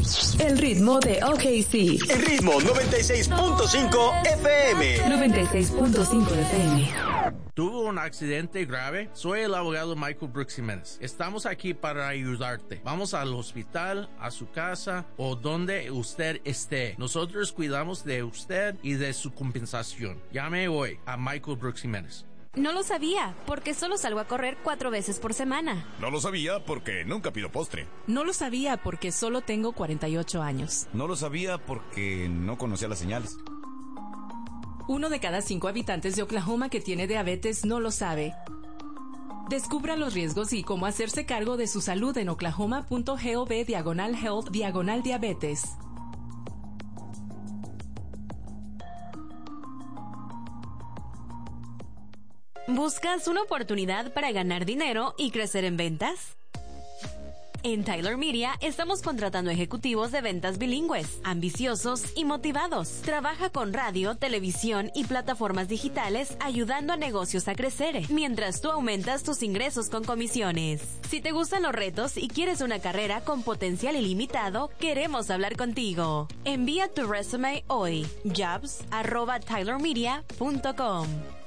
El ritmo de OKC. El ritmo 96.5 FM. 96.5 FM. ¿Tuvo un accidente grave? Soy el abogado Michael Brooks Jiménez. Estamos aquí para ayudarte. Vamos al hospital, a su casa o donde usted esté. Nosotros cuidamos de usted y de su compensación. Llame hoy a Michael Brooks Jiménez. No lo sabía, porque solo salgo a correr 4 veces por semana. No lo sabía porque nunca pido postre. No lo sabía porque solo tengo 48 años. No lo sabía porque no conocía las señales. 1 de cada 5 habitantes de Oklahoma que tiene diabetes no lo sabe. Descubra los riesgos y cómo hacerse cargo de su salud en oklahoma.gov/health/diabetes. ¿Buscas una oportunidad para ganar dinero y crecer en ventas? En Tyler Media estamos contratando ejecutivos de ventas bilingües, ambiciosos y motivados. Trabaja con radio, televisión y plataformas digitales ayudando a negocios a crecer, mientras tú aumentas tus ingresos con comisiones. Si te gustan los retos y quieres una carrera con potencial ilimitado, queremos hablar contigo. Envía tu resume hoy. jobs@tylermedia.com.